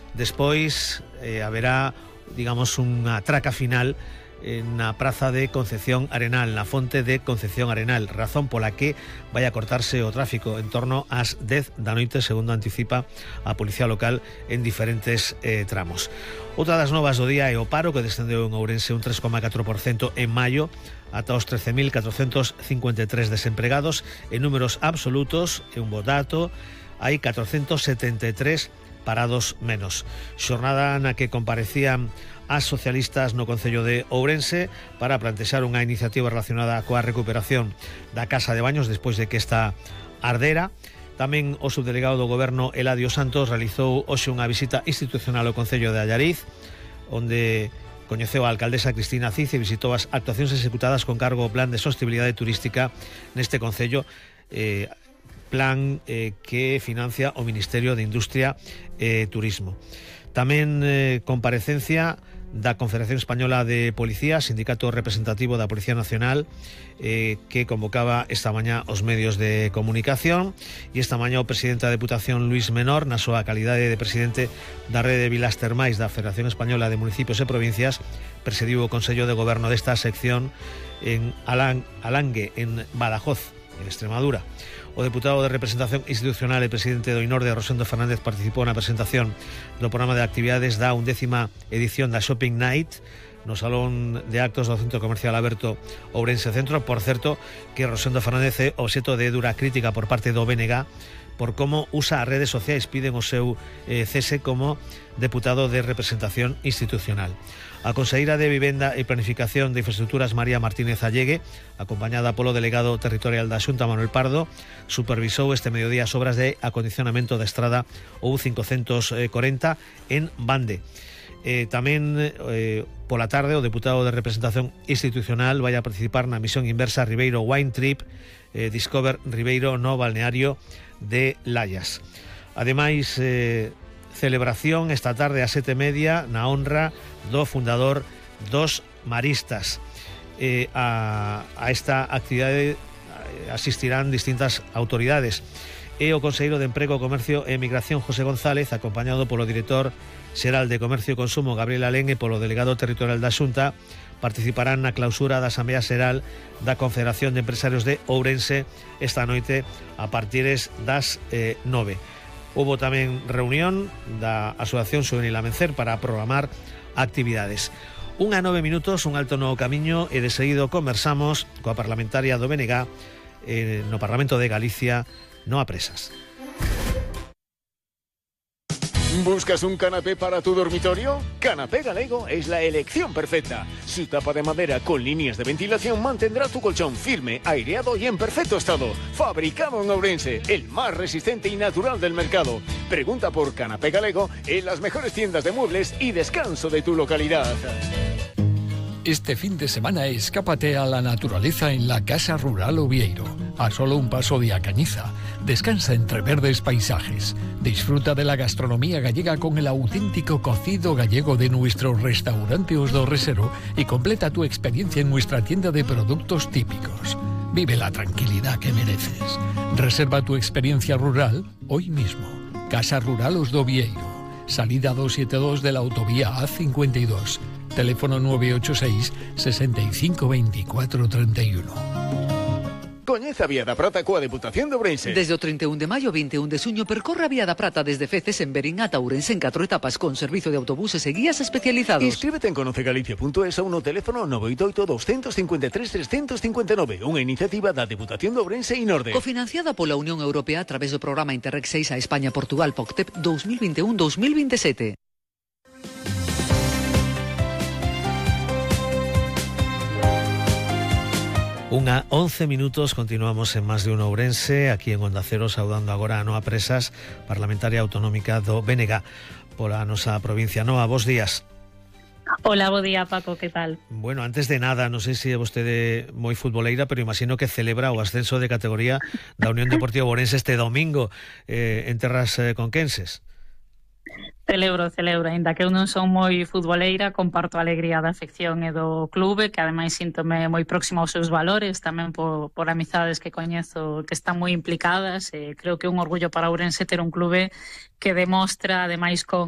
Despois haberá, digamos, unha traca final na praza de Concepción Arenal, na fonte de Concepción Arenal, razón pola que vai a cortarse o tráfico en torno ás 10 da noite, segundo anticipa a Policía Local en diferentes tramos. Outra das novas do día é o paro, que descendeu en Ourense un 3,4% en maio, ata os 13.453 desempregados. En números absolutos, é un bo dato, hai 473 parados menos. Xornada na que comparecían as socialistas no Concello de Ourense para plantexar unha iniciativa relacionada coa recuperación da casa de baños despois de que esta ardera. Tamén o subdelegado do Goberno Eladio Santos realizou hoxe unha visita institucional ao Concello de Allariz, onde coñeceu a alcaldesa Cristina Cid e visitou as actuacións executadas con cargo ao Plan de Sostibilidade Turística neste Concello, plan que financia o Ministerio de Industria e Turismo. Tamén comparecencia da Confederación Española de Policía, sindicato representativo da Policía Nacional, que convocaba esta mañá os medios de comunicación, e esta mañá o presidente da Deputación, Luis Menor, na súa calidade de presidente da Rede de Vilas Termais da Federación Española de Municipios e Provincias, presidiu o Consello de Goberno desta sección en Alangue, en Badajoz, en Extremadura. O deputado de Representación Institucional e presidente do INORDE, Rosendo Fernández, participou na presentación do programa de actividades da 11ª edición da Shopping Night no Salón de Actos do Centro Comercial Aberto Ourense Centro. Por certo, que Rosendo Fernández é obxecto de dura crítica por parte do BNG por como usa as redes sociais. Piden o seu cese como deputado de Representación Institucional. A conselleira de Vivenda e Planificación de Infraestructuras, María Martínez Allegue, acompañada polo delegado territorial da Xunta, Manuel Pardo, supervisou este mediodía as obras de acondicionamento da estrada OU540 en Bande. Tamén pola tarde o deputado de Representación Institucional vai a participar na misión inversa Ribeiro Wine Trip Discover Ribeiro no balneario de Layas. Ademais, celebración esta tarde a 7:30 na honra do fundador dos Maristas. A esta actividade asistirán distintas autoridades. E o conselleiro de Emprego, Comercio e Migración, José González, acompañado polo director xeral de Comercio e Consumo, Gabriel Alén, e polo delegado territorial da Xunta, participarán na clausura da Asamblea Xeral da Confederación de Empresarios de Ourense esta noite a partir das 9. Houbo tamén reunión da Asociación Xuvenil Amencer para programar actividades. 1:09, un alto no camiño, e de seguido conversamos coa parlamentaria do BNG no Parlamento de Galicia, Noa Presas. ¿Buscas un canapé para tu dormitorio? Canapé Galego es la elección perfecta. Su tapa de madera con líneas de ventilación mantendrá tu colchón firme, aireado y en perfecto estado. Fabricado en Ourense, el más resistente y natural del mercado. Pregunta por Canapé Galego en las mejores tiendas de muebles y descanso de tu localidad. Este fin de semana escápate a la naturaleza en la Casa Rural Ovieiro, a solo un paso de A Cañiza. Descansa entre verdes paisajes. Disfruta de la gastronomía gallega con el auténtico cocido gallego de nuestro restaurante Os do Resero y completa tu experiencia en nuestra tienda de productos típicos. Vive la tranquilidad que mereces. Reserva tu experiencia rural hoy mismo. Casa Rural Os do Ovieiro. Salida 272 de la autovía A52. Teléfono 986 65 24 31. Coñece a Vía da Prata coa Deputación de Ourense. Desde o 31 de maio ao 21 de xuño percorre a Vía da Prata desde Feces en Berín ata Ourense en 4 etapas con servizo de autobuses e guías especializados. Inscríbete en conocegalicia.es ou no teléfono 988 253 359, unha iniciativa da Deputación de Ourense e Norde. Cofinanciada pola Unión Europea a través do programa Interreg 6 a España-Portugal POCTEP 2021-2027. 1:11, continuamos en Más de Uno Ourense, aquí en Onda Cero, saudando agora a Noa Presas, parlamentaria autonómica do BNG pola nosa provincia. Noa, bos días. Hola, bo día, Paco, que tal? Bueno, antes de nada, non sei se é vostede moi futboleira, pero imagino que celebra o ascenso de categoría da Unión Deportiva Ourense este domingo en terras conquenses. Celebro, ainda que eu non son moi futboleira, comparto a alegría da afección e do clube, que ademais síntome moi próximo aos seus valores, tamén por amizades que coñezo que están moi implicadas, creo que é un orgullo para Ourense ter un clube que demostra, ademais con